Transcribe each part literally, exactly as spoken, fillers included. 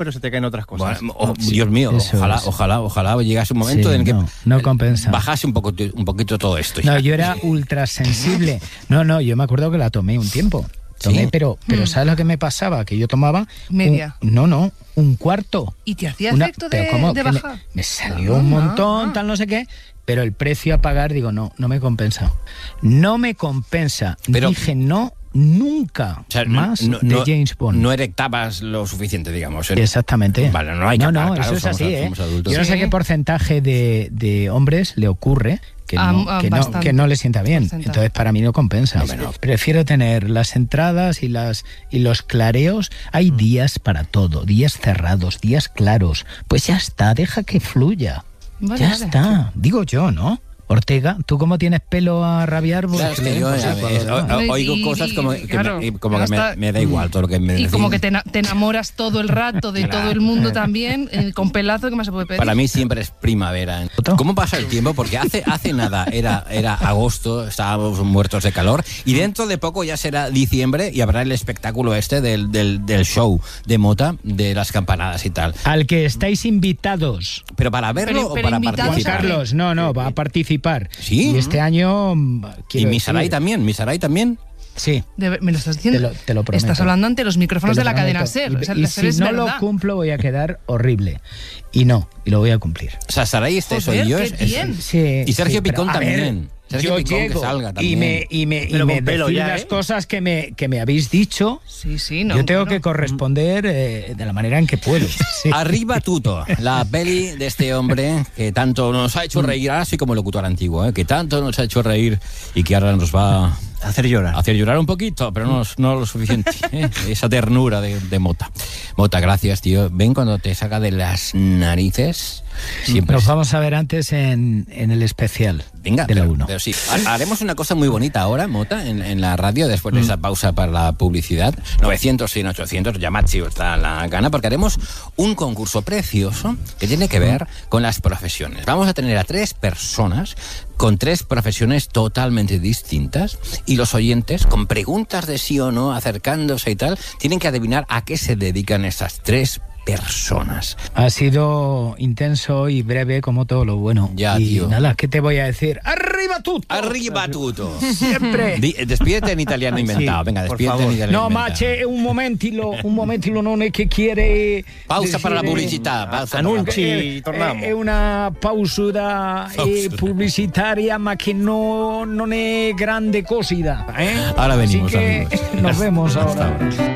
pero se te caen otras cosas. Bueno, oh, sí, Dios mío, ojalá, es. ojalá, ojalá llegase un momento sí, en el que no, no compensa. bajase un poco, un poquito todo esto. No, yo era ultra sensible. No, no, yo me acuerdo que la tomé un tiempo. Tomé, ¿sí? pero, pero ¿sabes lo que me pasaba? Que yo tomaba... Media. Un, no, no, un cuarto. ¿Y te hacía efecto una, de, ¿cómo? de bajar? Me, me salió un montón, ah, tal no sé qué, pero el precio a pagar, digo, no, no me compensa. No me compensa. Pero, Dije no... Nunca o sea, más no, de no, James Bond. No erectabas lo suficiente, digamos. Exactamente. Vale, no hay que No, no, claro, eso es somos, así, ¿eh? Adultos. Yo no sé qué porcentaje de, de hombres le ocurre que no, ah, que, no, que no le sienta bien. Entonces, para mí no compensa. No, bueno. Prefiero tener las entradas y las y los clareos. Hay mm. días para todo, días cerrados, días claros. Pues ya está, deja que fluya. Vale, ya vale. está. Digo yo, ¿no? Ortega, ¿tú cómo tienes pelo a rabiar? Claro, es que yo ya ves, o, o, oigo y, cosas como, y, que, claro, me, como que me, me da igual todo lo que me Y decís. como que te, te enamoras todo el rato de claro. todo el mundo también, eh, con pelazo, ¿qué más se puede pedir? Para mí siempre es primavera. ¿Cómo pasa el tiempo? Porque hace, hace nada era, era agosto, estábamos muertos de calor, y dentro de poco ya será diciembre y habrá el espectáculo este del, del, del show de Mota, de las campanadas y tal. Al que estáis invitados. ¿Pero para verlo pero, pero o para participar? Juan Carlos, no, no, va a participar. ¿Sí? Y este año... ¿Y Misaray también? ¿Misaray también? Sí. De, ¿Me lo estás diciendo? Te lo, te lo prometo. Estás hablando ante los micrófonos de la cadena SER. Y, o sea, y SER si no verdad. lo cumplo voy a quedar horrible. Y no, y lo voy a cumplir. O sea, Saray, este soy yo. Es, es, sí, y Sergio sí, Picón pero, también. Ver, Sergio yo Picón llego que salga también. y me, y me, y me decís ya, las ¿eh? cosas que me, que me habéis dicho. Sí, sí, no, yo tengo claro. que corresponder eh, de la manera en que puedo. Sí. Arriba Tuto, la peli de este hombre que tanto nos ha hecho reír, ahora sí como locutor antiguo, ¿eh? que tanto nos ha hecho reír y que ahora nos va a hacer llorar. Hacer llorar un poquito, pero no, no lo suficiente. ¿eh? Esa ternura de, de Mota. Mota, gracias, tío. Ven cuando te saca de las narices. Siempre Nos vamos a ver antes en, en el especial. Venga, de la pero, uno. pero sí. Haremos una cosa muy bonita ahora, Mota, en, en la radio, después de esa pausa para la publicidad. novecientos, cien, ochocientos, llamad si os da la gana, porque haremos un concurso precioso que tiene que ver con las profesiones. Vamos a tener a tres personas con tres profesiones totalmente distintas y los oyentes, con preguntas de sí o no, acercándose y tal, tienen que adivinar a qué se dedican esas tres personas. Ha sido intenso y breve como todo lo bueno. Ya, y tío. nada, ¿qué te voy a decir? ¡Arriba Tuto! ¡Arriba Tuto! Siempre. Di, despídete en italiano inventado. Sí, Venga, despídete en italiano no, inventado. ma c'è un momentilo, un momentilo non è che chiede... Pausa para la pubblicità. Pausa Annunci, è, torniamo. È una pausa eh, pubblicitaria, ma che no, non è grande cosida. ¿eh? Ahora venimos, Así que amigos. Nos vemos ahora.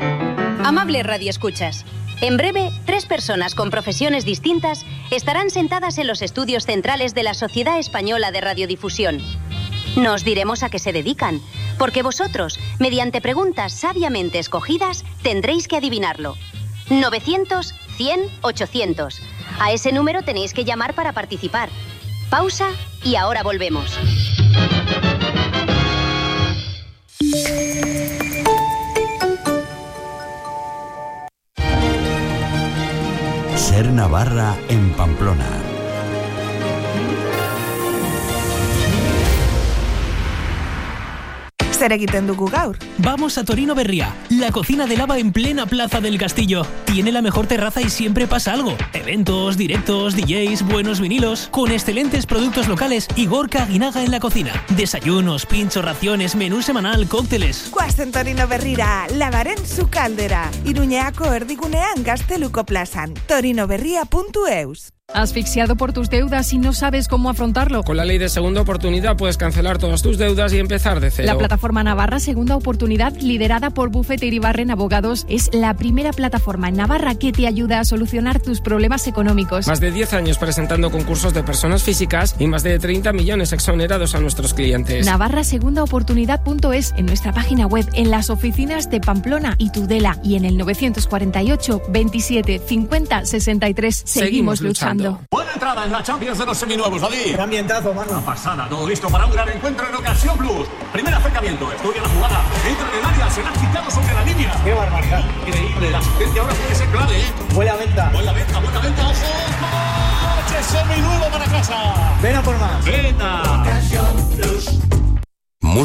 Amable radioescuchas. En breve, tres personas con profesiones distintas estarán sentadas en los estudios centrales de la Sociedad Española de Radiodifusión. No os diremos a qué se dedican, porque vosotros, mediante preguntas sabiamente escogidas, tendréis que adivinarlo. novecientos, cien, ochocientos. A ese número tenéis que llamar para participar. Pausa y ahora volvemos. Ser Navarra en Pamplona. Zer egiten dugu gaur? Vamos a Torino Berría, la cocina de lava en plena Plaza del Castillo. Tiene la mejor terraza y siempre pasa algo. Eventos, directos, D Js, buenos vinilos, con excelentes productos locales y Gorka Aguinaga en la cocina. Desayunos, pinchos, raciones, menú semanal, cócteles. Guazen Torino Berrira, lavaren su caldera. Iruñeako erdigunean Gazteluko plazan. torinoberria punto eus. ¿Asfixiado por tus deudas y no sabes cómo afrontarlo? Con la ley de segunda oportunidad puedes cancelar todas tus deudas y empezar de cero. La plataforma Navarra Segunda Oportunidad, liderada por Bufete Iribarren Abogados, es la primera plataforma en Navarra que te ayuda a solucionar tus problemas económicos. Más de diez años presentando concursos de personas físicas y más de treinta millones exonerados a nuestros clientes. Navarra Segunda Oportunidad punto es, en nuestra página web, en las oficinas de Pamplona y Tudela y en el novecientos cuarenta y ocho, veintisiete, cincuenta, sesenta y tres. Seguimos, Seguimos luchando. Buena entrada en la Champions de los seminuevos, David. Qué ambientazo, mano. Una pasada, todo listo para un gran encuentro en Ocasión Plus. Primer acercamiento, estudia la jugada, entra en el área, se la ha quitado sobre la línea. Qué barbaridad. Increíble, la asistencia ahora puede ser clave, ¿eh? Buena venta. Buena venta, buena venta, ojo. ¡Coche seminuevo para casa! Ven a por más. ¡Venta! Música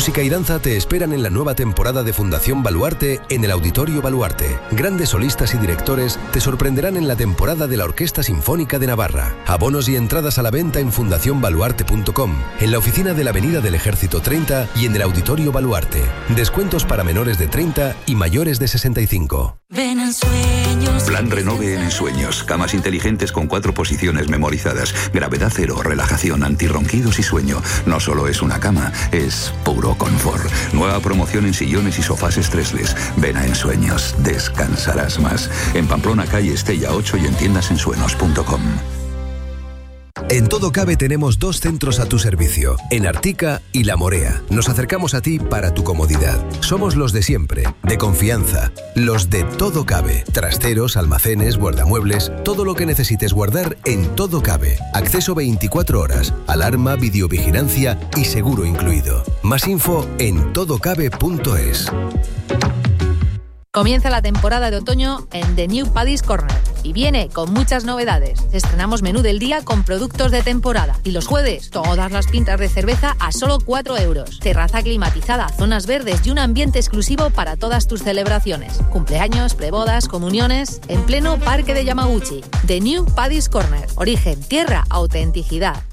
Música y danza te esperan en la nueva temporada de Fundación Baluarte en el Auditorio Baluarte. Grandes solistas y directores te sorprenderán en la temporada de la Orquesta Sinfónica de Navarra. Abonos y entradas a la venta en fundación baluarte punto com, en la oficina de la Avenida del Ejército treinta y en el Auditorio Baluarte. Descuentos para menores de treinta y mayores de sesenta y cinco. Ven en sueños. Plan Renove en Ensueños. Camas inteligentes con cuatro posiciones memorizadas. Gravedad cero, relajación, antirronquidos y sueño. No solo es una cama, es puro confort. Nueva promoción en sillones y sofás estresles. Ven a Ensueños. Descansarás más. En Pamplona, calle Estella ocho y en tiendas ensuenos punto com. En Todo Cabe tenemos dos centros a tu servicio, en Artica y La Morea. Nos acercamos a ti para tu comodidad. Somos los de siempre, de confianza, los de Todo Cabe. Trasteros, almacenes, guardamuebles, todo lo que necesites guardar en Todo Cabe. Acceso veinticuatro horas, alarma, videovigilancia y seguro incluido. Más info en todo cabe punto es. Comienza la temporada de otoño en The New Paddy's Corner y viene con muchas novedades. Estrenamos menú del día con productos de temporada y los jueves todas las pintas de cerveza a solo cuatro euros. Terraza climatizada, zonas verdes y un ambiente exclusivo para todas tus celebraciones. Cumpleaños, prebodas, comuniones, en pleno Parque de Yamaguchi. The New Paddy's Corner. Origen, tierra, autenticidad.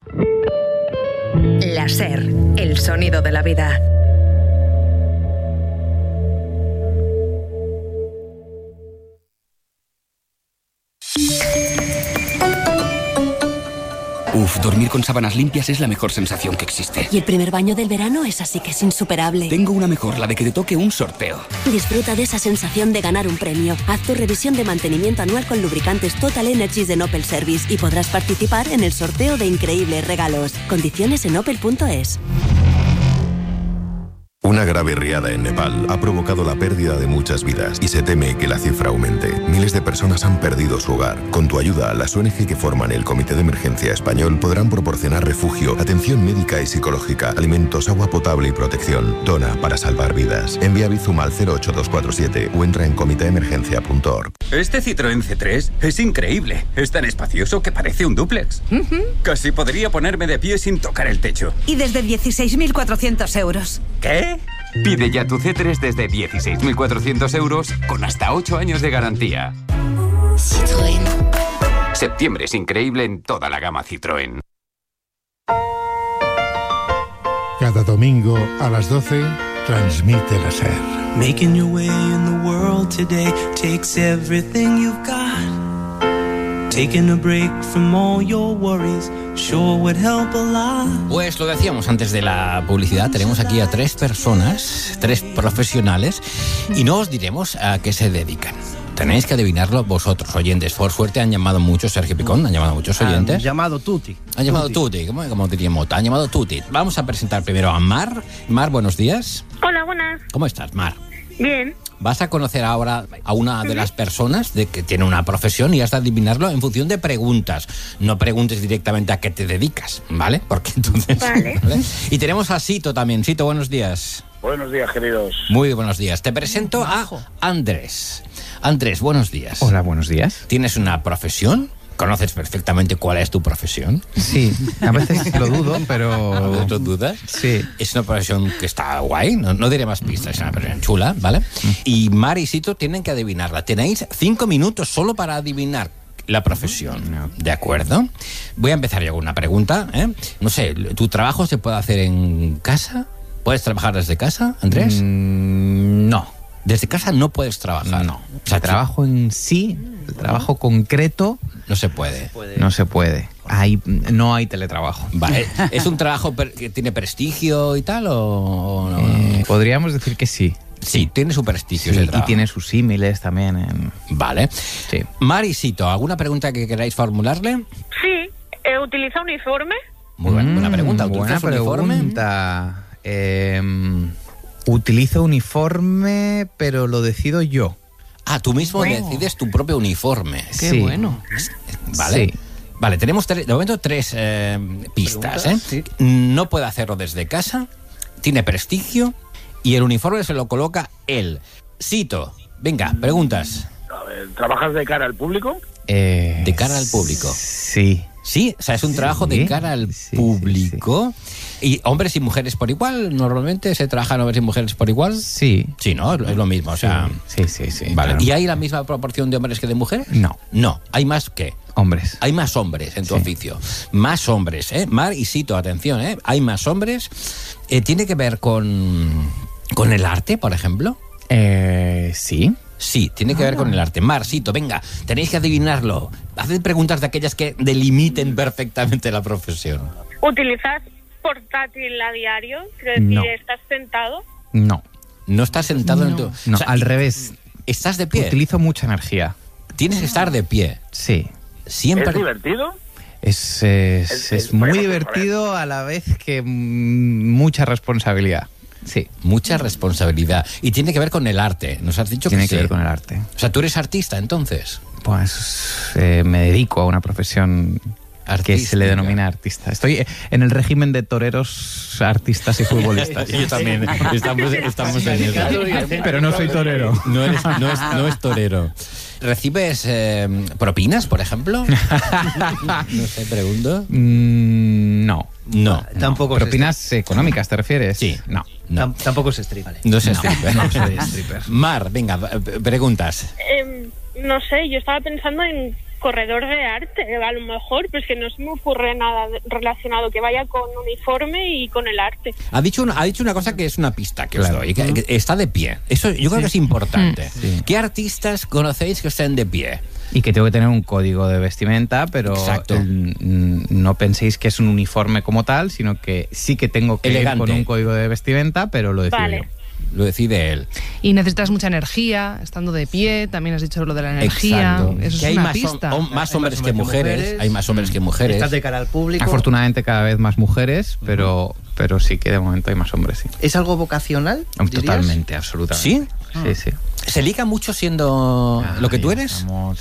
La SER, el sonido de la vida. Uf, dormir con sábanas limpias es la mejor sensación que existe. Y el primer baño del verano es así que es insuperable. Tengo una mejor, la de que te toque un sorteo. Disfruta de esa sensación de ganar un premio. Haz tu revisión de mantenimiento anual con lubricantes Total Energies de Opel Service y podrás participar en el sorteo de increíbles regalos. Condiciones en opel punto es. Una grave riada en Nepal ha provocado la pérdida de muchas vidas y se teme que la cifra aumente. Miles de personas han perdido su hogar. Con tu ayuda, las O N G que forman el Comité de Emergencia Español podrán proporcionar refugio, atención médica y psicológica, alimentos, agua potable y protección. Dona para salvar vidas. Envía Bizum al cero ocho dos cuatro siete o entra en comité emergencia punto org. Este Citroën C tres es increíble. Es tan espacioso que parece un dúplex. Uh-huh. Casi podría ponerme de pie sin tocar el techo. Y desde dieciséis mil cuatrocientos euros. ¿Qué? Pide ya tu C tres desde dieciséis mil cuatrocientos euros con hasta ocho años de garantía. Citroën. Septiembre es increíble en toda la gama Citroën. Cada domingo a las doce, transmite la SER. Making your way in the world today takes everything you've got. Taking a break from all your worries sure would help a lot. Pues lo decíamos antes de la publicidad, tenemos aquí a tres personas, tres profesionales, y no os diremos a qué se dedican. Tenéis que adivinarlo vosotros, oyentes. Por suerte han llamado muchos, Sergio Picón, han llamado muchos oyentes. Han llamado Tuti. Han llamado Tuti, ¿cómo, cómo diría Mota? Han llamado Tuti. Vamos a presentar primero a Mar. Mar, buenos días. Hola, buenas. ¿Cómo estás, Mar? Bien. Vas a conocer ahora a una de las personas de que tiene una profesión y has de adivinarlo en función de preguntas. No preguntes directamente a qué te dedicas, ¿vale? Porque entonces... Vale. ¿vale? Y tenemos a Sito también. Sito, buenos días. Buenos días, queridos. Muy buenos días. Te presento a Andrés. Andrés, buenos días. Hola, buenos días. ¿Tienes una profesión? ¿Conoces perfectamente cuál es tu profesión? Sí, a veces lo dudo, pero... ¿A veces lo dudas? Sí. Es una profesión que está guay, no, no diré más pistas, es una profesión chula, ¿vale? Mm. Y Mar y Sito tienen que adivinarla. Tenéis cinco minutos solo para adivinar la profesión, no. ¿De acuerdo? Voy a empezar yo con una pregunta, ¿eh? No sé, ¿tu trabajo se puede hacer en casa? ¿Puedes trabajar desde casa, Andrés? Mm, no. Desde casa no puedes trabajar. No. O sea, trabajo en sí, el trabajo concreto... No se puede. No se puede. Hay, no hay teletrabajo. Vale. ¿Es un trabajo que tiene prestigio y tal o, o no? Eh, podríamos decir que sí. Sí, tiene su prestigio. Sí, ese trabajo. Y tiene sus símiles también. En... Vale. Sí. Marisito, ¿alguna pregunta que queráis formularle? Sí. Eh, ¿Utiliza uniforme? Muy buena, buena pregunta. ¿Utiliza buena uniforme? pregunta. Eh, utilizo uniforme, pero lo decido yo. Ah, tú mismo bueno. decides tu propio uniforme. Qué sí. bueno. Vale. Sí. Vale, tenemos tres, de momento tres eh, pistas. ¿eh? Sí. No puede hacerlo desde casa, tiene prestigio y el uniforme se lo coloca él. Sito, venga, preguntas. A ver, ¿trabajas de cara al público? Eh, ¿De cara al público? Sí, Sí, o sea, es un trabajo de cara al sí, público. Sí, sí. ¿Y hombres y mujeres por igual? ¿Normalmente se trabajan hombres y mujeres por igual? Sí. Sí, ¿no? Es lo mismo, o sea... Sí, sí, sí. sí vale. Claro. ¿Y hay la misma proporción de hombres que de mujeres? No. No. ¿Hay más qué? Hombres. Hay más hombres en tu sí. oficio. Más hombres, ¿eh? Mar y Sito, atención, ¿eh? Hay más hombres. Eh, ¿Tiene que ver con, con el arte, por ejemplo? Eh, sí. Sí, tiene que ah. ver con el arte. Marcito, venga, tenéis que adivinarlo. Haced preguntas de aquellas que delimiten perfectamente la profesión. ¿Utilizas portátil a diario? Quiero decir, no. ¿estás sentado? No. ¿No estás sentado no. en tu...? No, o sea, al revés. ¿Estás de pie? Utilizo mucha energía. Tienes que estar de pie. Sí. Siempre... ¿Es divertido? Es, es, es, es muy divertido a la vez que mm, mucha responsabilidad. Sí. Mucha responsabilidad. Y tiene que ver con el arte. Nos has dicho tiene que Tiene que sí. ver con el arte. O sea, ¿tú eres artista, entonces? Pues eh, me dedico a una profesión artística, que se le denomina artista. Estoy en el régimen de toreros, artistas y futbolistas. Yo también. Estamos, estamos en eso. Pero no soy torero. No, eres, no, es, no es torero. ¿Recibes eh, propinas, por ejemplo? No sé, pregunto. Mm, no. No. Tampoco. ¿Propinas económicas te refieres? Sí. No. no. Tampoco es stripper. Vale. No es stripper. No, no soy stripper. Mar, venga, preguntas. Eh, no sé, yo estaba pensando en corredor de arte, a lo mejor, pues que no se me ocurre nada relacionado que vaya con uniforme y con el arte. Ha dicho una, ha dicho una cosa que es una pista que claro. os doy, que, que está de pie. Eso yo creo sí. que es importante. Sí. ¿Qué artistas conocéis que estén de pie? Y que tengo que tener un código de vestimenta, pero el, no penséis que es un uniforme como tal, sino que sí que tengo que Elegante. ir con un código de vestimenta, pero lo decido vale. yo. Lo decide él. Y necesitas mucha energía, estando de pie, también has dicho lo de la energía. Exacto. Eso que es hay una más, pista. hom- más hombres que mujeres, mujeres, hay más hombres que mujeres. Estás de cara al público. Afortunadamente cada vez más mujeres, pero, pero sí que de momento hay más hombres, sí. ¿Es algo vocacional? Totalmente, dirías? absolutamente. ¿Sí? Sí, sí. ¿Se liga mucho siendo Ay, lo que tú eres? Vamos,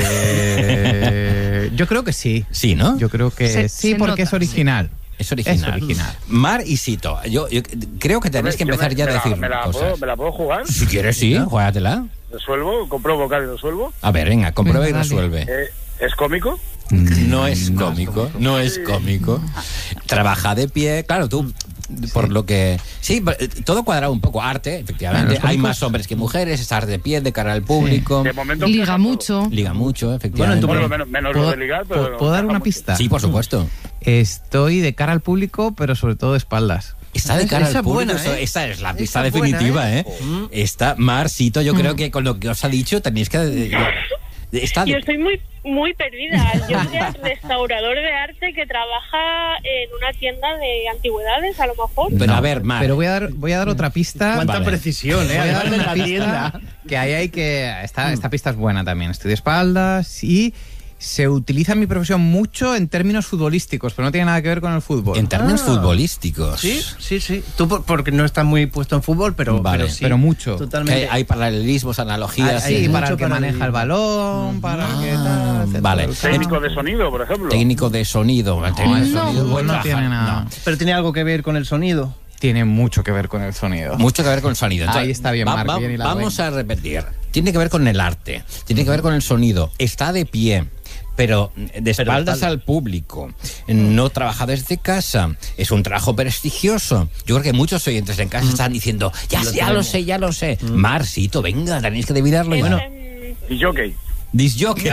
eh, yo creo que sí. Sí, ¿no? Yo creo que se, sí, se porque nota, es original. Sí. Es original. Es original. Mar y Sito. Yo, yo creo que tenéis que empezar me, ya a me decir la, me la cosas. Puedo, ¿Me la puedo jugar? Si quieres, sí, juégatela. ¿Resuelvo? ¿Compro vocal y resuelvo? A ver, venga, comprueba venga, y resuelve. Eh, ¿Es cómico? No es cómico, no es cómico. Trabaja de pie, claro, tú... Por sí. lo que... Sí, todo cuadrado un poco. Arte, efectivamente. Hay más hombres que mujeres, estar de pie, de cara al público. Sí. De momento liga mucho. Liga mucho, efectivamente. Bueno, menos, menos lo de ligar, pero... ¿Puedo, ¿puedo dar una pista? Sí, por supuesto. Estoy de cara al público, pero sobre todo de espaldas. Está de cara esa al público. Buena, ¿eh? Esta es la pista esa definitiva, buena, ¿eh? ¿eh? Esta, Marcito, yo mm. creo que con lo que os ha dicho tenéis que... Está... Yo estoy muy muy perdida. Yo soy restaurador de arte que trabaja en una tienda de antigüedades, a lo mejor. Pero no, a ver, Mar. Pero voy a dar, voy a dar otra pista. Cuánta vale. precisión, ¿eh? Voy a dar una pista que ahí hay que... Esta, esta pista es buena también. Estoy de espaldas y... Se utiliza en mi profesión mucho en términos futbolísticos, pero no tiene nada que ver con el fútbol. En términos ah, futbolísticos. Sí, sí, sí. Tú por, porque no estás muy puesto en fútbol, pero, vale, pero sí. Pero mucho. Totalmente. Hay, hay paralelismos, analogías. Hay, sí, sí, para el que para maneja el balón, para ah, que tal, vale. Técnico de sonido, por ejemplo. Técnico de sonido. No, técnico de no, sonido no, no tiene nada. No. Pero tiene algo que ver con el sonido. Tiene mucho que ver con el sonido. Mucho que ver con el sonido. Entonces, ahí está bien, va, Marc, va, bien y la Vamos buena. a repetir. Tiene que ver con el arte. Tiene que ver con el sonido. Está de pie. Pero de espaldas pero, al público, no trabaja desde casa, es un trabajo prestigioso. Yo creo que muchos oyentes en casa mm. están diciendo, ya, lo, ya lo sé, ya lo sé. Mm. Marcito, venga, tenéis que adivinarlo. Bueno. Y jockey. Disjockey.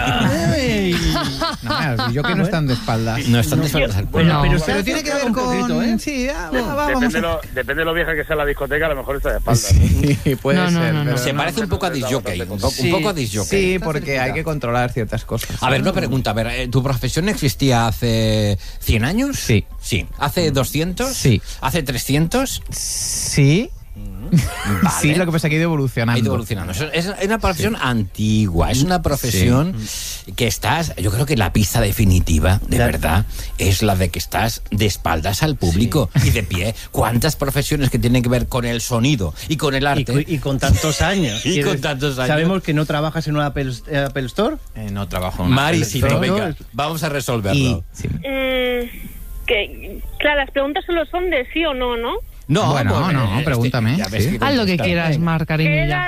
No, yo que no están de espaldas. No están de espaldas al público. Bueno, pero, pero tiene que ver con... Poquito, ¿eh? Sí, ah, va, va, depende, vamos a... lo, depende de lo vieja que sea la discoteca, a lo mejor está de espaldas. Sí, ¿no? Puede no, ser. No, no, no. Se no, parece no, un poco a disjockey. Un, sí, un poco a disjockey. Sí, porque hay que controlar ciertas cosas. A ver, no pregunta. A ver, ¿tu profesión existía hace cien años? Sí. Sí. ¿Hace doscientos? Sí. ¿Hace trescientos? Sí. Vale. Sí, lo que pasa es que ha ido evolucionando. Ha ido evolucionando. Es una profesión sí. antigua, es una profesión sí. que estás, yo creo que la pista definitiva, de claro. verdad, es la de que estás de espaldas al público sí. y de pie. ¿Cuántas profesiones que tienen que ver con el sonido y con el arte? Y, y con tantos años. y con tantos años. ¿Sabemos que no trabajas en una Apple, Apple Store? Eh, no trabajo en una Mari, Apple sí, Store. venga, vamos a resolverlo. Y, sí. mm, que, claro, las preguntas solo son de sí o no, ¿no? No, bueno, bueno, no, este, pregúntame. Sí. Haz lo que quieras, Mar, cariño. ¿Qué edad,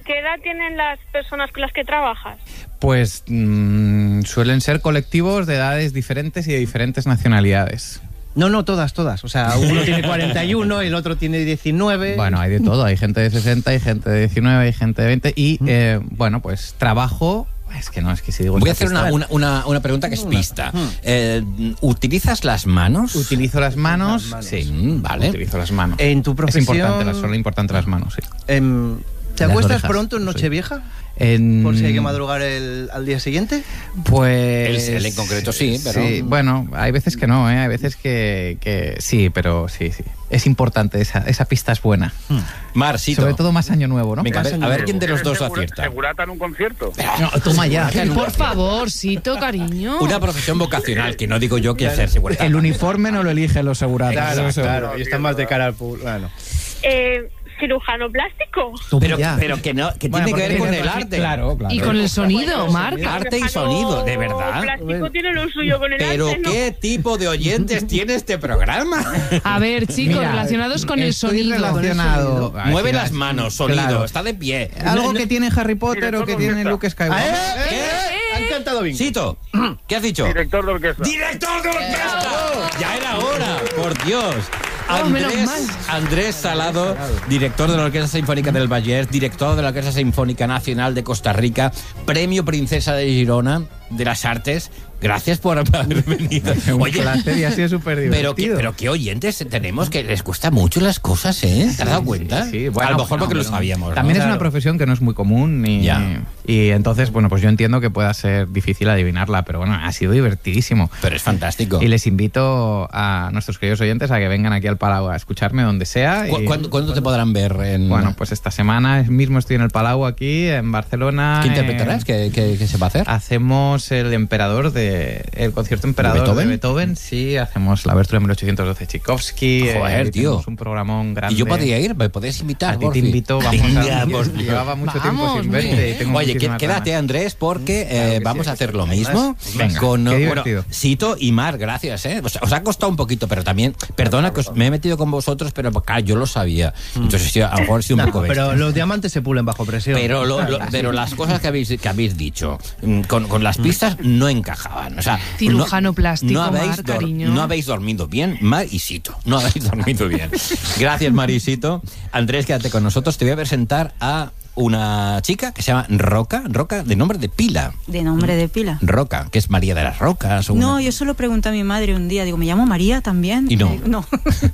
¿qué edad tienen las personas con las que trabajas? Pues mmm, suelen ser colectivos de edades diferentes y de diferentes nacionalidades. No, no, todas, todas. O sea, uno tiene cuarenta y uno, el otro tiene diecinueve. Bueno, hay de todo. Hay gente de sesenta, hay gente de diecinueve, hay gente de veinte. Y, eh, bueno, pues trabajo... Es que no, es que si digo... Voy a hacer una, una, una, una pregunta que es pista. Eh, ¿Utilizas las manos? Utilizo las manos, las manos. sí. Mm, vale. Utilizo las manos. En tu profesión... Es importante, las, son importantes las manos, sí. Eh, ¿Te Las acuestas orejas, pronto en sí. Nochevieja? En... ¿Por si hay que madrugar el, al día siguiente? Pues... Él, él en concreto sí, pero... Sí, bueno, hay veces que no, ¿eh? Hay veces que, que sí, pero sí, sí. Es importante, esa, esa pista es buena. Hmm. Marcito. Sobre todo más año nuevo, ¿no? Venga, a ver, a ver quién de los dos Segura- acierta. ¿Segurata en un concierto? No, toma ya. Por favor, Sito, cariño. Una profesión vocacional, que no digo yo que hacer seguridad. El uniforme no lo eligen los seguratas. Claro, eso. claro. Y están más de cara al público. Bueno. Eh, ¿cirujano plástico? Pero, pero que no, que Bueno, tiene que ver porque con tiene el dos- arte. claro, claro. Y con el sonido, Marc. Arte y sonido, de verdad. Plástico tiene lo suyo con el Pero arte, ¿no? ¿qué tipo de oyentes tiene este programa? A ver, chicos, Mira, relacionados con el estoy sonido. relacionado. Ay, Mueve sí, las sí. manos, sonido, Claro. está de pie. Algo que tiene Harry Potter o que Director tiene de Luke Skywalker. ¿Eh? Han cantado bien. Sito, ¿qué has dicho? Director de orquesta. ¡Director de orquesta! Ya era hora, por Dios. Oh, menos Andrés, mal. Andrés Salado, director de la Orquesta Sinfónica del Vallès, director de la Orquesta Sinfónica Nacional de Costa Rica, Premio Princesa de Girona de las Artes. Gracias por haber venido. Un Oye, placer y ha sido súper pero, qué- divertido. pero qué oyentes tenemos que les cuesta mucho las cosas, ¿eh? ¿Te has dado cuenta? Sí, bueno, a lo mejor bueno, porque lo pero sabíamos, ¿no? También es Claro. una profesión que no es muy común y, Ya. y entonces, bueno, pues yo entiendo que pueda ser difícil adivinarla, pero bueno, ha sido divertidísimo. Pero es fantástico. Y les invito a nuestros queridos oyentes a que vengan aquí al Palau a escucharme donde sea. ¿Cu- y- ¿Cuándo, cuándo te podrán ver? En... Bueno, pues esta semana mismo estoy en el Palau aquí, en Barcelona. ¿Qué interpretarás? eh, ¿Qué, qué- qué se va a hacer? Hacemos el emperador de el concierto emperador ¿De Beethoven? de Beethoven, sí, hacemos la abertura de mil ochocientos doce Tchaikovsky. Joder, eh, tío. tenemos un programón grande. Y yo podría ir, me podés invitar. A ti por te fin. invito, vamos Venga, a por Dios. llevaba mucho tiempo Vamos, sin muy verte y bien. tengo Oye, qué- muchísimas quédate, ganas. Andrés, porque Claro que eh, sí, vamos a aquí hacer lo estoy. mismo Venga, con qué bueno, divertido. Sito y Mar, gracias, ¿eh? Os, os ha costado un poquito, pero también, perdona que os- me he metido con vosotros, pero claro, yo lo sabía. Entonces, sí, a lo mejor he sido un No, poco bestia. pero los diamantes se pulen bajo presión. Pero, lo- lo- pero las cosas que habéis, que habéis dicho mm, con, con las pistas no encajaban. O sea, Cirujano no, plástico, no habéis, Mar, dor- cariño. no habéis dormido bien, Mar y Sito. No habéis dormido bien. Gracias, Mar y Sito. Andrés, quédate con nosotros. Te voy a presentar a una chica que se llama Roca. Roca, de nombre de pila. De nombre de pila. Roca, que es María de las Rocas. o No, una- yo solo pregunté a mi madre un día, digo, ¿me llamo María también? Y no. Me digo, no.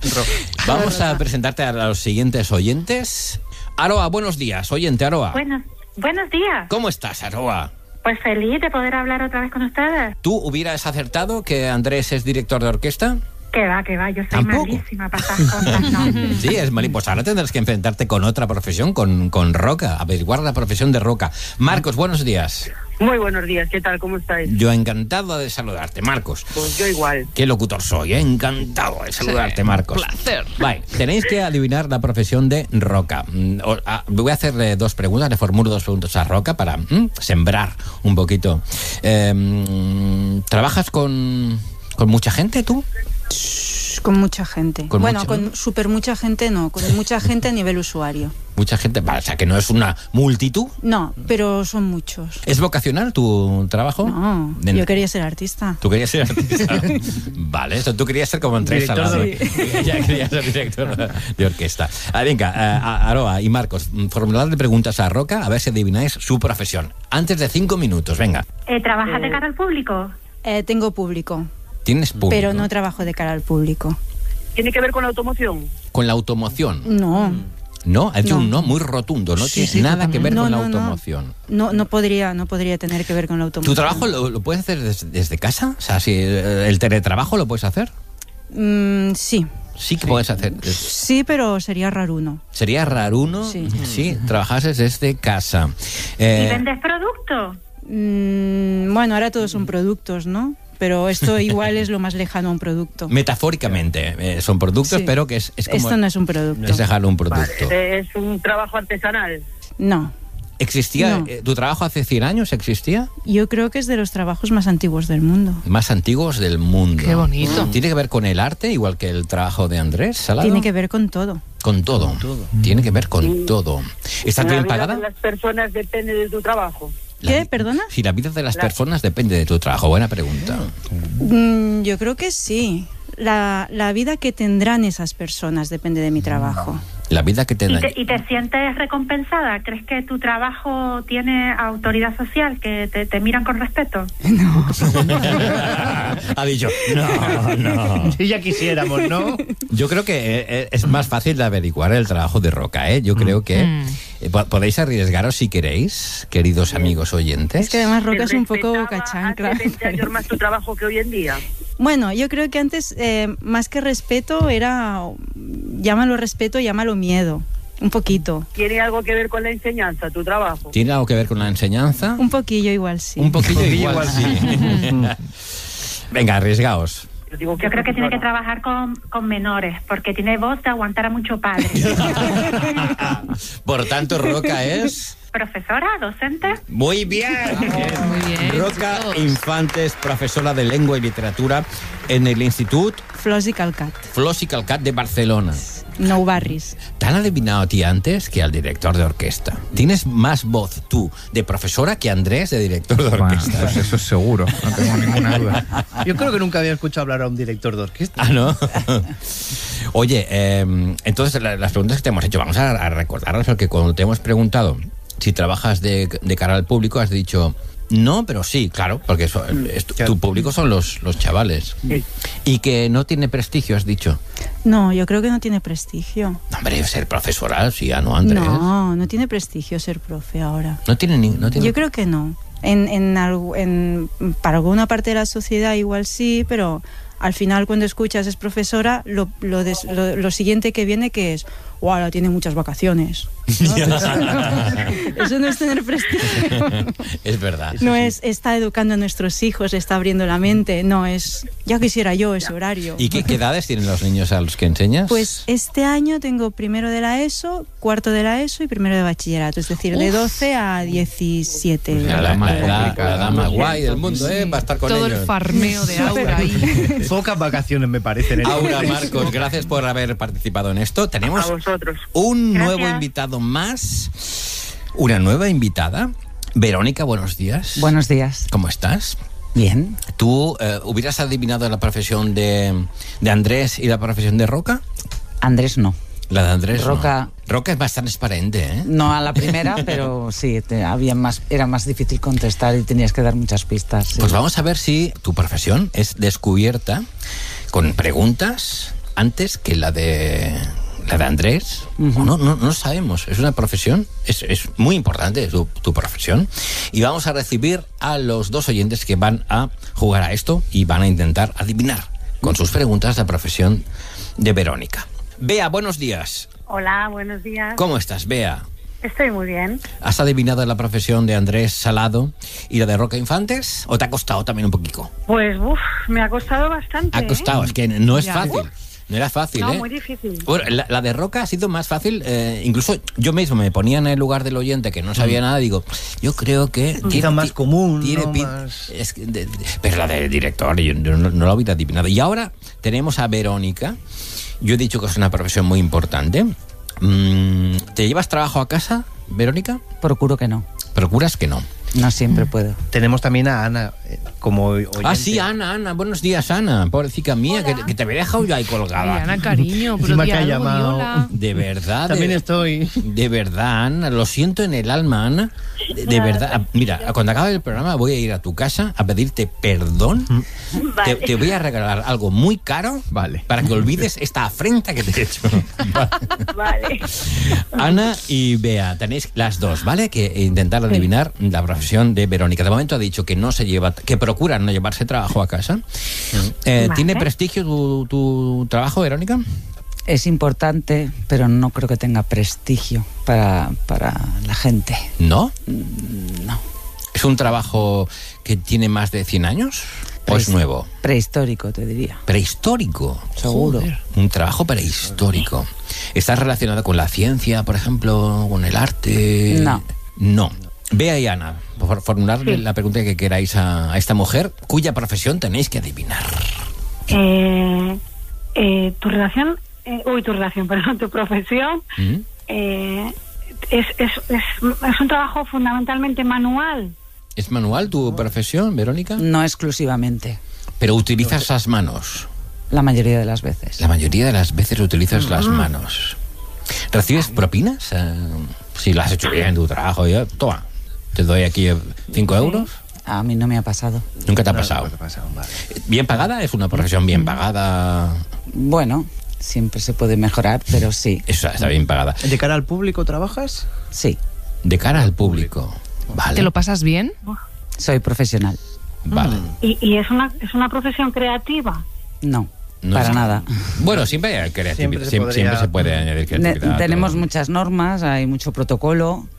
Vamos a presentarte a los siguientes oyentes. Aroa, buenos días. Oyente, Aroa. Buenos, buenos días. ¿Cómo estás, Aroa? Pues feliz de poder hablar otra vez con ustedes. ¿Tú hubieras acertado que Andrés es director de orquesta? Que va, que va, yo soy ¿Tampoco? malísima para estas cosas, ¿no? Sí, es mal. Pues ahora tendrás que enfrentarte con otra profesión, con, con Roca, averiguar la profesión de Roca. Marcos, buenos días. Muy buenos días, ¿qué tal? ¿Cómo estáis? Yo encantado de saludarte, Marcos. Pues yo igual. Qué locutor soy, ¿eh? Encantado de saludarte, Sí, Marcos. placer. Vale, tenéis que adivinar la profesión de Roca. Mm, o- ah, Voy a hacerle dos preguntas, le formulo dos preguntas a Roca para mm, sembrar un poquito. Eh, mm, ¿Trabajas con, con mucha gente tú? Con mucha gente. ¿Con bueno, mucha? con súper mucha gente no, con mucha gente a nivel usuario. Mucha gente, vale, o sea que no es una multitud. No, pero son muchos. ¿Es vocacional tu trabajo? No, De- yo quería ser artista. Tú querías ser artista. Vale, eso, tú querías ser como Andrés Director Salado. de- Ya querías ser director de orquesta. Ah, venga, eh, a- Aroa y Marcos, mm, formuladle preguntas a Roca a ver si adivináis su profesión. Antes de cinco minutos, venga. Eh, ¿Trabajas de cara al público? Eh, tengo público, ¿Tienes público? pero no trabajo de cara al público. ¿Tiene que ver con la automoción? Con la automoción. No, No, ha dicho No. un no muy rotundo. No Sí, tiene sí, nada que ver totalmente. con la No, no, no. automoción. no, no podría, no podría tener que ver con la automoción. ¿Tu trabajo lo, lo puedes hacer des- desde casa? O sea, si eh, el teletrabajo lo puedes hacer. Mm, sí, Sí que puedes hacer. Eh, sí, pero sería raruno. Sería raruno Sí. si trabajases desde casa. ¿Y Eh, vendes productos? Mm, bueno, ahora todos son productos, ¿no? Pero esto igual es lo más lejano a un producto. Metafóricamente, eh, son productos, Sí. pero que es, es como... Esto no es un producto. Es dejarlo un producto. Vale, ¿es un trabajo artesanal? No, ¿Existía? No. eh, ¿Tu trabajo hace cien años existía? yo creo que es de los trabajos más antiguos del mundo. Más antiguos del mundo. Qué bonito. ¿Tiene que ver con el arte, igual que el trabajo de Andrés Salado? Tiene que ver con todo. con todo. Con todo. Tiene que ver con Sí. todo. ¿Estás La bien vida pagada? de las personas depende de tu trabajo. ¿Qué? ¿Perdona? Si la vida de las La- personas depende de tu trabajo. Buena pregunta. Mm, yo creo que sí. La, la vida que tendrán esas personas depende de mi trabajo. La vida que te ¿Y da. te, y te sientes recompensada? ¿Crees que tu trabajo tiene autoridad social, que te, te miran con respeto? Ha dicho, no, no. Si ya quisiéramos, ¿no? Yo creo que eh, es más fácil de averiguar el trabajo de Roca, ¿eh? Yo creo que eh, po- podéis arriesgaros si queréis, queridos amigos oyentes. Es que además Roca es un poco Respetaba cachancla. hace veinte años más tu trabajo que hoy en día. Bueno, yo creo que antes, eh, más que respeto, era, llámalo respeto, llámalo miedo. Un poquito. ¿Tiene algo que ver con la enseñanza, tu trabajo? ¿Tiene algo que ver con la enseñanza? Un poquillo igual sí. Un poquillo igual, sí. Venga, arriesgaos. Yo creo que tiene que trabajar con, con menores, porque tiene voz de aguantar a mucho padre. Por tanto, Roca es... ¿Profesora? ¿Docente? Muy bien. Muy bien. Roca Infantes, profesora de lengua y literatura en el Institut Flors i Calcat. Flors i Calcat de Barcelona. Nou barris. ¿Te han adivinado a ti antes que al director de orquesta? Tienes más voz tú de profesora que Andrés de director de orquesta. Pues eso es seguro, no tengo ninguna duda. Yo creo que nunca había escuchado hablar a un director de orquesta. Ah, ¿no? Oye, eh, entonces la- las preguntas que te hemos hecho, vamos a, a recordarlas, porque cuando te hemos preguntado si trabajas de, de cara al público, has dicho no, pero sí, claro, porque eso, es tu, tu público son los, los chavales. Y que no tiene prestigio, has dicho. No, yo creo que no tiene prestigio. No, hombre, ser profesora, sí, ¿no, Andrés? No, no tiene prestigio ser profe ahora. No tiene ni... No tiene... Yo creo que no. En, en, algu- en- para alguna parte de la sociedad igual sí, pero al final cuando escuchas es profesora, lo, lo, des- lo, lo siguiente que viene que es, wow, ahora tiene muchas vacaciones. ¿No? Eso no es tener prestigio. Es verdad. No es está educando a nuestros hijos, está abriendo la mente, no es, ya quisiera yo ese horario. ¿Y qué, qué edades tienen los niños a los que enseñas? Pues este año tengo primero de la ESO, cuarto de la ESO y primero de bachillerato, es decir, de doce a diecisiete. La, la, la, edad, la edad más guay del mundo, ¿eh? Va a estar con Todo ellos. el farmeo de Aura ahí. Pocas vacaciones me parecen. ¿eh? Aura, Marcos, gracias por haber participado en esto. Tenemos A vosotros. un Gracias. nuevo invitado más. Una nueva invitada. Verónica, buenos días. Buenos días. ¿Cómo estás? Bien. ¿Tú eh, hubieras adivinado la profesión de, de Andrés y la profesión de Roca? Andrés no. La de Andrés Roca- no. Roca es más transparente, ¿eh? No a la primera, pero sí, te- había más, era más difícil contestar y tenías que dar muchas pistas. sí. Pues vamos a ver si tu profesión es descubierta con preguntas antes que la de la de Andrés. Ujú. O no, no, no lo sabemos. Es una profesión, es, es muy importante tu, tu profesión. Y vamos a recibir a los dos oyentes que van a jugar a esto y van a intentar adivinar con sus preguntas la profesión de Verónica. Bea, buenos días. Hola, buenos días. ¿Cómo estás, Bea? Estoy muy bien. ¿Has adivinado la profesión de Andrés Salado y la de Roca Infantes? ¿O te ha costado también un poquito? Pues, uff, me ha costado bastante. Ha costado, es que no es Ya. fácil. No era fácil, No, ¿eh? muy difícil. Bueno, la, la de Roca ha sido más fácil, eh, incluso yo mismo me ponía en el lugar del oyente que no sabía nada, digo, yo creo que... Quizá más común, tiene ¿no? pin- Más- es que de- de- pero la del director, yo no, no, no la hubiera adivinado. Y ahora tenemos a Verónica. Yo he dicho que es una profesión muy importante. Mm, ¿Te llevas trabajo a casa, Verónica? Procuro que no. ¿Procuras que no? No siempre puedo. Tenemos también a Ana eh, como oyente. Ah, sí, Ana, Ana. Buenos días, Ana. Pobrecita mía, que, que te había dejado yo ahí colgada. Ay, Ana, cariño, pero Encima di que ha algo, di llamado. hola. De verdad. También de, estoy. de verdad, Ana. Lo siento en el alma, Ana. De, de verdad. Mira, cuando acabe el programa voy a ir a tu casa a pedirte perdón. Te, te voy a regalar algo muy caro, vale, para que olvides esta afrenta que te he hecho. Vale. Ana y Bea, tenéis las dos, ¿vale? Que intentar adivinar la profesión de Verónica. De momento ha dicho que no se lleva, que procura no llevarse trabajo a casa. Eh, Vale. ¿Tiene prestigio tu, tu trabajo, Verónica? Es importante, pero no creo que tenga prestigio para, para la gente. ¿No? No. ¿Es un trabajo que tiene más de cien años? ¿O es Prehis- nuevo? Prehistórico, te diría. Prehistórico. Seguro. Joder, un trabajo prehistórico. ¿Está relacionado con la ciencia, por ejemplo, con el arte? No. No. Bea y Ana, por formularle Sí. la pregunta que queráis a, a esta mujer, cuya profesión tenéis que adivinar. Eh, eh, ¿Tu relación eh, uy, tu relación, perdón, tu profesión, ¿Mm? eh, es, es, es, es un trabajo fundamentalmente manual. ¿Es manual tu profesión, Verónica? No exclusivamente. Pero utilizas las manos. La mayoría de las veces. La mayoría de las veces utilizas las Ah. manos. ¿Recibes propinas? Eh, si lo has hecho bien tu trabajo, yo, toma, te doy aquí cinco euros. A mí no me ha pasado. ¿Nunca te ha pasado? ¿Bien pagada? ¿Es una profesión bien pagada? Bueno, siempre se puede mejorar, pero sí. Eso está bien pagada. ¿De cara al público trabajas? Sí. De cara al público. Vale. ¿Te lo pasas bien? Soy profesional. Vale. ¿Y, y es, una, es una profesión creativa? No, No para es- nada. Bueno, siempre hay creatividad. Siempre se Siempre, podría- siempre se puede añadir Ne- creatividad. tenemos todo. muchas normas, hay mucho protocolo.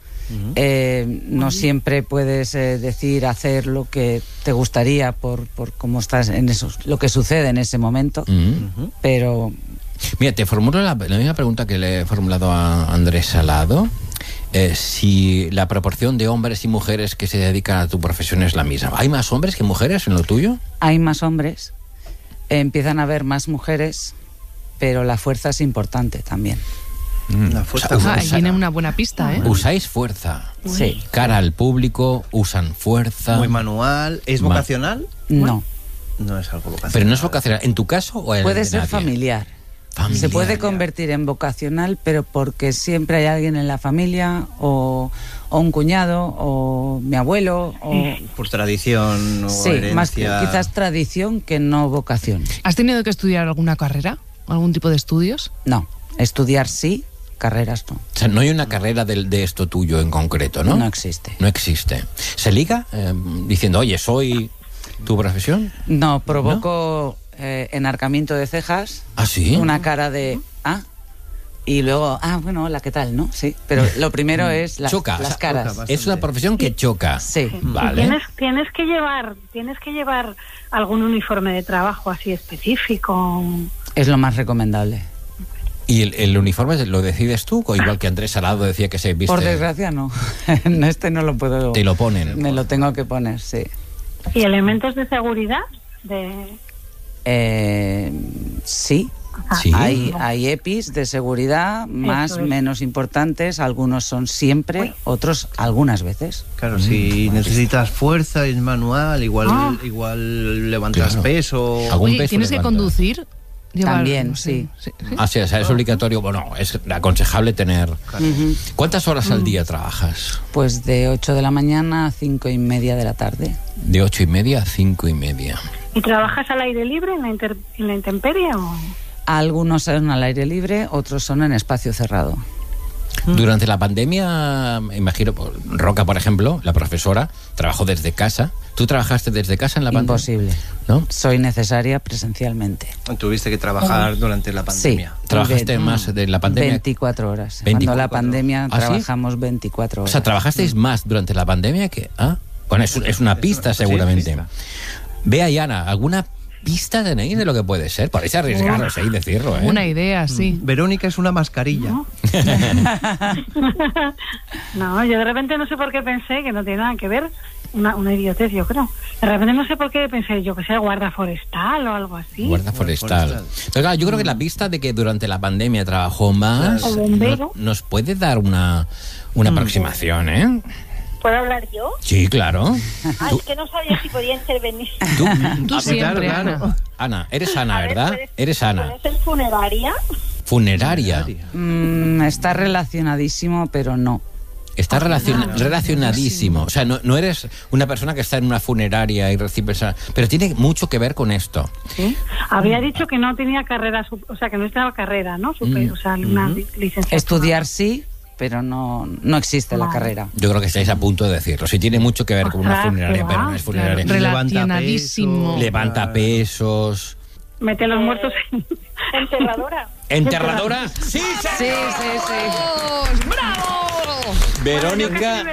Eh, no siempre puedes eh, decir, hacer lo que te gustaría por, por cómo estás en eso, lo que sucede en ese momento, Mm. pero Mira, te formulo la, la misma pregunta que le he formulado a Andrés Salado. Eh, si la proporción de hombres y mujeres que se dedican a tu profesión es la misma. ¿Hay más hombres que mujeres en lo tuyo? hay más hombres, eh, empiezan a haber más mujeres, pero la fuerza es importante también. La fuerza. O sea, Ah, ahí usa- viene una buena pista, ¿eh? Usáis fuerza. Sí. Cara al público, usan fuerza. Muy manual. ¿Es Ma- vocacional? No, No es algo vocacional. Pero no es vocacional. ¿En tu caso o en puede el de ser nadie? familiar. Familiar. Se puede convertir en vocacional, pero porque siempre hay alguien en la familia, o, o un cuñado, o mi abuelo, o... Por tradición o Sí, herencia. más que- quizás tradición que no vocación. ¿Has tenido que estudiar alguna carrera? ¿Algún tipo de estudios? No, estudiar sí, carreras no. O sea, no hay una carrera de, de esto tuyo en concreto, ¿no? No existe. No existe. ¿Se liga eh, diciendo, oye, soy tu profesión? No, provoco eh, enarcamiento de cejas, ¿Ah, sí? una cara de... Ah, y luego, ah, bueno, hola, ¿qué tal? ¿No? Sí, pero lo primero es las, Choca. o las sea, caras. Es una profesión que choca. Sí. Vale. Tienes, tienes que llevar, tienes que llevar algún uniforme de trabajo así específico. Es lo más recomendable. ¿Y el, el uniforme lo decides tú? O igual que Andrés Salado decía que se viste... Por desgracia no. En este no lo puedo... Te lo ponen. Me lo tengo que poner, sí. ¿Y elementos de seguridad? De... Eh, sí. Sí. Hay, hay EPIs de seguridad, más, Eso es. menos importantes. Algunos son siempre, otros algunas veces. Claro, si necesitas fuerza, es manual, igual, Ah. igual levantas Claro. peso. Algún Oye, peso ¿tienes que levanta. conducir? Llevar- También, no sé, sí. Ah, sí, o sea, es obligatorio. Bueno, es aconsejable tener... Ujú. ¿Cuántas horas al día trabajas? Pues de ocho de la mañana a cinco y media de la tarde. De ocho y media a cinco y media. ¿Y trabajas al aire libre en la, inter- en la intemperie? O... Algunos son al aire libre, otros son en espacio cerrado. Durante la pandemia, me imagino, por- Roca, por ejemplo, la profesora, trabajó desde casa. ¿Tú trabajaste desde casa en la pandemia? Imposible. ¿No? Soy necesaria presencialmente. Tuviste que trabajar durante la pandemia. Sí. ¿Trabajaste Ve- más de la pandemia? veinticuatro horas. veinticuatro. Cuando la pandemia ¿Ah, sí? trabajamos veinticuatro O horas. sea, ¿trabajasteis más durante la pandemia que...? ¿Ah? Bueno, es, es una pista seguramente. Vea, Yana, ¿alguna pista tenéis de lo que puede ser? Podéis arriesgaros ahí y decirlo, ¿eh? Una idea, sí. Verónica es una mascarilla. No, yo de repente no sé por qué pensé que no tiene nada que ver, una, una idiotez yo creo. De repente no sé por qué pensé yo que sea guarda forestal o algo así. Guarda forestal. Pero claro, yo creo que la pista de que durante la pandemia trabajó más O bombero. no- nos puede dar una, una aproximación, ¿eh? ¿Puedo hablar yo? Sí, claro. Ah, es que no sabía si podía intervenir. Tú, Tú Ah, siempre, claro, Ana. Ana, eres Ana, A ver, ¿verdad? ¿puedes- Eres Ana. ¿Puede ser funeraria? Funeraria. Mm, está relacionadísimo, pero no. Está relaciona- relacionadísimo. O sea, no, no eres una persona que está en una funeraria y recibe esa... Pero tiene mucho que ver con esto. ¿Sí? Había dicho que no tenía carrera, sup- o sea, que no estaba carrera, ¿no? Super- Mm. O sea, una Ujú. li- licenciatura. Estudiar sí, pero no, no existe la Vale. carrera. Yo creo que estáis a punto de decirlo. Sí, tiene mucho que ver con una Ostras, funeraria, qué pero va. no es funeraria. Claro, relacionadísimo. Levanta pesos. Mete Eh, los muertos en... ¿Enterradora? ¿Enterradora? Sí, Sí, sí, sí. ¡Bravo! Verónica, Iba a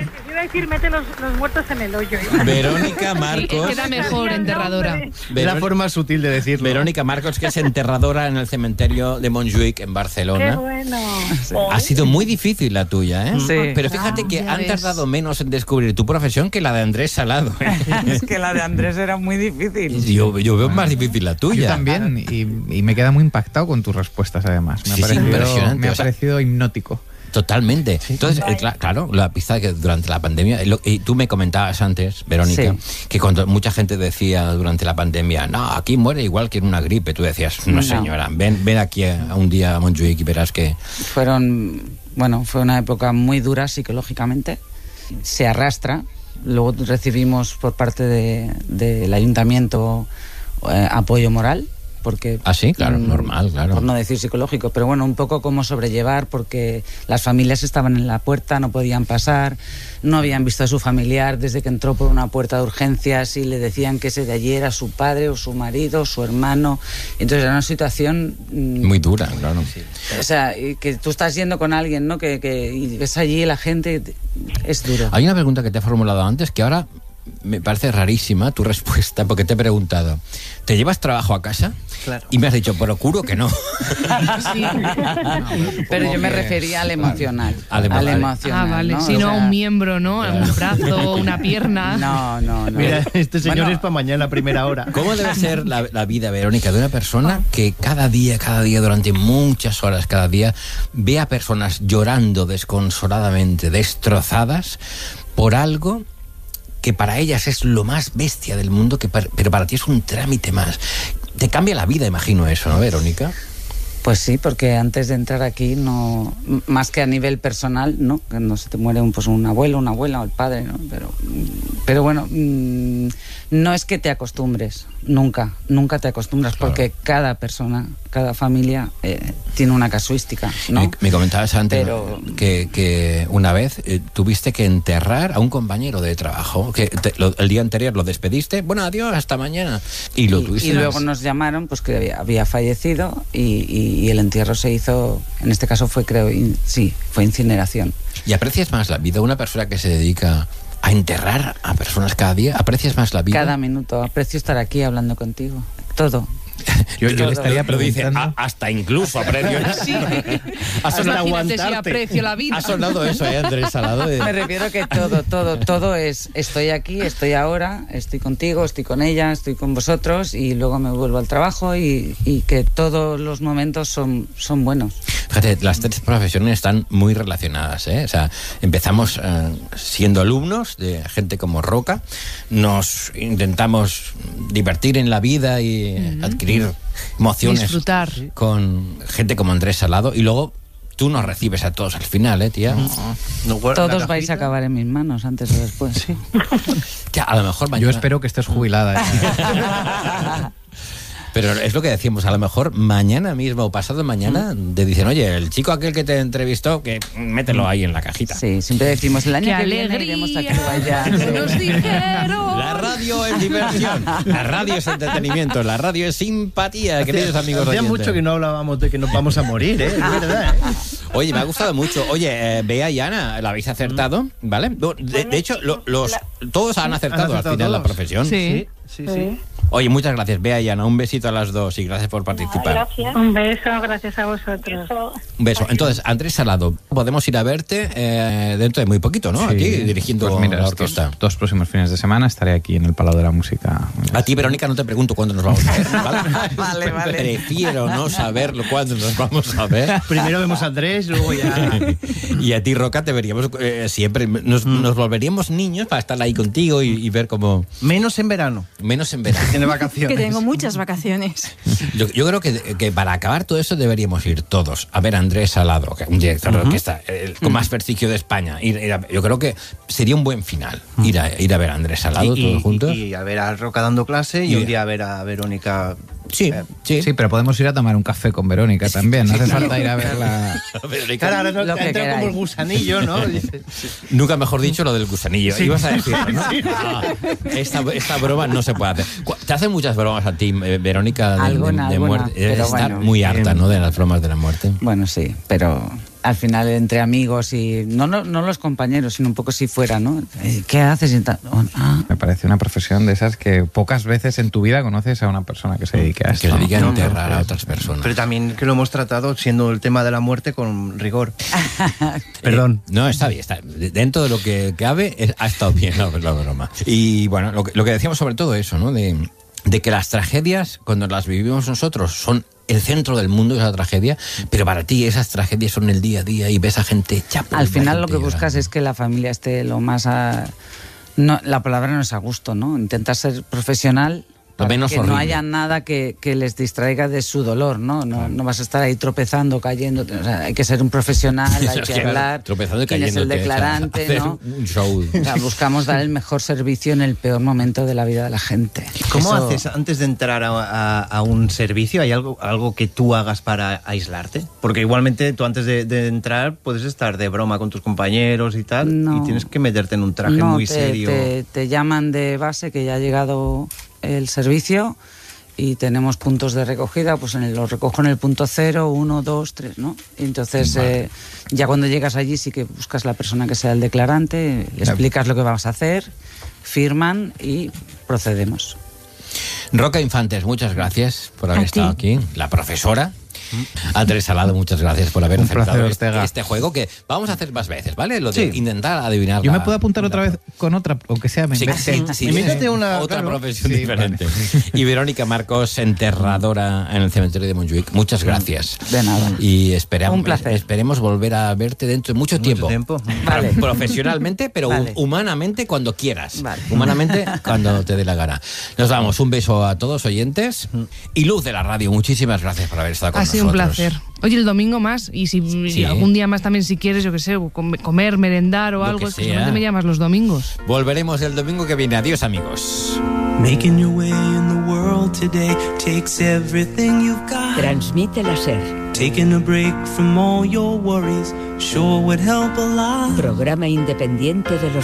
decir mete los, los muertos en el hoyo. Verónica Marcos. Queda mejor enterradora. Es la forma sutil de decirlo. Verónica Marcos, que es enterradora en el cementerio de Montjuïc, en Barcelona. Qué bueno. Ha sido muy difícil la tuya, ¿eh? Sí. Pero fíjate Ah, que ya han ves. tardado menos en descubrir tu profesión que la de Andrés Salado. ¿eh? Es que la de Andrés era muy difícil. Yo, yo veo más difícil la tuya. Yo también, y, y me queda muy impactado con tus respuestas, además. Me ha Sí, sí, parecido, impresionante, me ha o sea, parecido hipnótico. Totalmente. Entonces, eh, cla- claro, la pista que durante la pandemia, lo- y tú me comentabas antes, Verónica, Sí. que cuando mucha gente decía durante la pandemia, no, aquí muere igual que en una gripe, tú decías, no, No. señora, ven, ven aquí a, a un día a Montjuïc y verás que... Fueron, bueno, fue una época muy dura psicológicamente. Se arrastra. Luego recibimos por parte de- del ayuntamiento eh, apoyo moral. Porque, Ah, sí, claro, mm, normal, claro. Por no decir psicológico, pero bueno, un poco cómo sobrellevar, porque las familias estaban en la puerta, no podían pasar, no habían visto a su familiar desde que entró por una puerta de urgencias y le decían que ese de allí era su padre o su marido o su hermano. Entonces era una situación... mm, Muy dura, claro. o sea, y que tú estás yendo con alguien, ¿no? Que, que y ves allí la gente, es duro. Hay una pregunta que te he formulado antes que ahora me parece rarísima tu respuesta, porque te he preguntado, ¿te llevas trabajo a casa? Claro. Y me has dicho, procuro que no. Pero yo me refería al emocional. Al emo- Al vale. emocional. Ah, vale. ¿no? Si O no, sea, un miembro, ¿no? Un brazo, una pierna. No, no, no. Mira, este señor Bueno, es para mañana a primera hora. ¿Cómo debe ser la, la vida, Verónica, de una persona que cada día, cada día, durante muchas horas, cada día, ve a personas llorando desconsoladamente, destrozadas, por algo que para ellas es lo más bestia del mundo, que para- pero para ti es un trámite más? Te cambia la vida, imagino eso, ¿no, Verónica? Pues sí, porque antes de entrar aquí, no, m- más que a nivel personal, no, que no se te muere un, pues un abuelo, una abuela o el padre, ¿no? Pero, pero bueno, mm, no es que te acostumbres, nunca, nunca te acostumbras, porque cada persona, cada familia eh, tiene una casuística, ¿no? Me, me comentabas antes Pero- que, que una vez eh, tuviste que enterrar a un compañero de trabajo, que te- lo- el día anterior lo despediste, bueno, adiós, hasta mañana, y lo tuviste. Y luego nos llamaron, pues que había, había fallecido y, y- y el entierro se hizo, en este caso fue, creo, in- sí, fue incineración. ¿Y aprecias más la vida? Una persona que se dedica a enterrar a personas cada día, ¿aprecias más la vida? Cada minuto, aprecio estar aquí hablando contigo, todo. Yo, yo le estaría Lo dice, preguntando... "A- hasta incluso aprecio. Sí. Ha sonado, Imagínate si aprecio la vida. ha sonado eso, ¿eh, Andrés Salado? De- Me refiero que todo, todo, todo es, estoy aquí, estoy ahora, estoy contigo, estoy con ella, estoy con vosotros y luego me vuelvo al trabajo y, y que todos los momentos son, son buenos. Fíjate, las tres profesiones están muy relacionadas, ¿eh? O sea, empezamos eh, siendo alumnos de gente como Roca, nos intentamos divertir en la vida y eh, adquirir emociones Disfrutar. con gente como Andrés Salado, y luego tú nos recibes a todos al final, ¿eh, tía? No guarda la Todos vais a cajita. acabar en mis manos antes o después. Sí. Tía, a lo mejor mañana... Yo espero que estés jubilada. ya. Pero es lo que decíamos, a lo mejor mañana mismo o pasado mañana te dicen, oye, el chico aquel que te entrevistó, que mételo ahí en la cajita. Sí, siempre decimos el año ¡Qué que viene alegría! iremos aquí o allá. Nos dijeron. La radio es diversión, la radio es entretenimiento, la radio es simpatía, queridos amigos Hacía oyentes. mucho que no hablábamos de que nos vamos a morir, ¿eh? Es verdad, ¿eh? Oye, me ha gustado mucho. Oye, eh, Bea y Ana, la habéis acertado, ¿vale? De, de hecho, lo- los todos han acertado, ¿Han acertado al final la todos? profesión. Sí. Sí, sí. Oye, muchas gracias, Bea y Ana. Un besito a las dos y gracias por participar. Gracias. Un beso, gracias a vosotros. Un beso. Entonces, Andrés Salado, podemos ir a verte eh, dentro de muy poquito, ¿no? Sí. Aquí dirigiendo Pues mira, la estos orquesta. dos próximos fines de semana estaré aquí en el Palau de la Música. A ti, Verónica, no te pregunto cuándo nos vamos a ver, ¿vale? Vale, vale. Prefiero no saberlo cuándo nos vamos a ver. Primero vemos a Andrés, luego ya... Y a ti, Roca, te veríamos eh, siempre. Nos, nos volveríamos niños para estar ahí contigo y, y ver cómo... Menos en verano. Menos en verano. Tiene vacaciones. Que tengo muchas vacaciones. Yo, yo creo que, que para acabar todo eso deberíamos ir todos a ver a Andrés Salado, que un director de orquesta eh, con más prestigio de España. Ir- ir a- yo creo que sería un buen final ir a, ir a ver a Andrés Salado y, todos juntos. y a ver a Roca dando clase y, Y- un día a ver a Verónica. Sí, sí. Sí, pero podemos ir a tomar un café con Verónica también. No hace falta ir a verla. Verónica, Claro, ahora no, Lo que entra como queráis. el gusanillo, ¿no? Dice, sí. nunca mejor dicho lo del gusanillo. Sí. Ibas a decirlo, ¿no? Sí. Ah, esta, esta broma no se puede hacer. Cu- ¿Te hacen muchas bromas a ti, eh, Verónica, de, de- Alguna, de alguna, muerte? pero Estás bueno. muy harta, ¿no?, de las bromas de la muerte. Bueno, sí, pero al final entre amigos y no, no, no los compañeros, sino un poco si fuera, ¿no? ¿Qué haces? Y tal. Ah. Me parece una profesión de esas que pocas veces en tu vida conoces a una persona que se dedique a esto. Que se dedique a No, enterrar no, a otras personas. Pero también que lo hemos tratado siendo el tema de la muerte con rigor. Perdón. Eh, no, está bien. Está, dentro de lo que cabe, es- ha estado bien la, la broma. Y bueno, lo que, lo que decíamos sobre todo eso, ¿no? De, de que las tragedias, cuando las vivimos nosotros, son el centro del mundo, esa tragedia, pero para ti esas tragedias son el día a día y ves a gente chapa. Al final lo que buscas es que la familia esté lo más a... No, la palabra no es a gusto, ¿no? Intentas ser profesional Lo para menos que no horrible. haya nada que, que les distraiga de su dolor, ¿no? No, no vas a estar ahí tropezando, cayendo. O sea, hay que ser un profesional, hay Es que que, hablar. tropezando y quién es el cayéndote, declarante, hacer ¿no? un show. O sea, buscamos dar el mejor servicio en el peor momento de la vida de la gente. ¿Cómo Eso- haces antes de entrar a, a- a un servicio? ¿Hay algo, algo que tú hagas para aislarte? Porque igualmente tú antes de, de entrar puedes estar de broma con tus compañeros y tal, No. y tienes que meterte en un traje No, muy te, serio. Te, te llaman de base que ya ha llegado el servicio y tenemos puntos de recogida, pues en el, lo recojo en el punto cero, uno, dos, tres, ¿no? Y entonces Vale. eh, ya cuando llegas allí sí que buscas la persona que sea el declarante, le explicas lo que vas a hacer, firman y procedemos. Roca Infantes, muchas gracias por haber A ti. estado aquí. La profesora. Andrés Salado, muchas gracias por haber Un aceptado placer, este, Ortega. este juego que vamos a hacer más veces, ¿vale? Lo de Sí. intentar adivinar. Yo la- me puedo apuntar otra vez con otra, aunque sea me Sí, invente- sí, sí, Invéntate sí. una, otra claro. profesión Sí, diferente. Y Verónica Marcos, enterradora en el cementerio de Montjuic. Muchas gracias. De nada. Y esperamos, Un placer. esperemos volver a verte dentro de mucho tiempo. tiempo. Vale. Profesionalmente, pero Vale. humanamente cuando quieras. Vale. Humanamente cuando te dé la gana. Nos damos un beso a todos oyentes. Y Luz de la radio, muchísimas gracias por haber estado con Ha sido un nosotros. placer. Oye, el domingo más, y si Sí. y algún día más también, si quieres, yo qué sé, com- comer, merendar o Lo algo, que es que sea. solamente me llamas los domingos. Volveremos el domingo que viene. Adiós, amigos. Making your way in the world today takes everything you've got. Transmite la SER. Taking a break from all your worries sure would help a lot. Programa independiente de los